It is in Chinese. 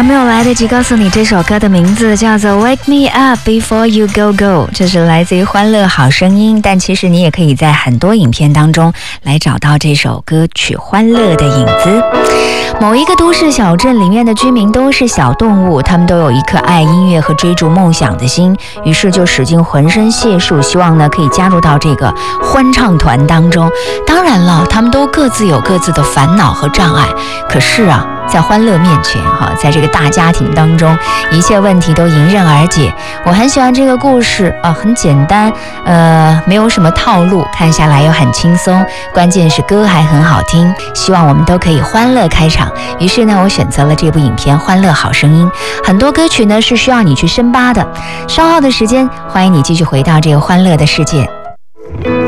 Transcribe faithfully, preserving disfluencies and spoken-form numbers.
没有来得及告诉你这首歌的名字叫做 Wake Me Up Before You Go Go， 这是来自于欢乐好声音，但其实你也可以在很多影片当中来找到这首歌曲欢乐的影子。某一个都市小镇里面的居民都是小动物，他们都有一颗爱音乐和追逐梦想的心，于是就使尽浑身解数，希望呢可以加入到这个欢唱团当中。当然了，他们都各自有各自的烦恼和障碍，可是啊在欢乐面前哈，在这个大家庭当中，一切问题都迎刃而解。我很喜欢这个故事啊，很简单，呃，没有什么套路，看下来又很轻松，关键是歌还很好听。希望我们都可以欢乐开场。于是呢，我选择了这部影片《欢乐好声音》。很多歌曲呢是需要你去深扒的。稍后的时间，欢迎你继续回到这个欢乐的世界。